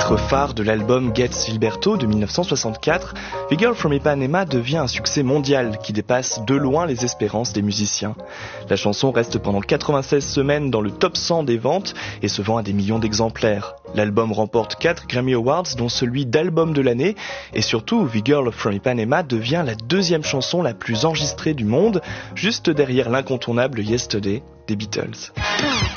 Titre phare de l'album Get Gilberto de 1964, The Girl from Ipanema devient un succès mondial qui dépasse de loin les espérances des musiciens. La chanson reste pendant 96 semaines dans le top 100 des ventes et se vend à des millions d'exemplaires. L'album remporte 4 Grammy Awards dont celui d'album de l'année et surtout The Girl from Ipanema devient la deuxième chanson la plus enregistrée du monde, juste derrière l'incontournable Yesterday des Beatles.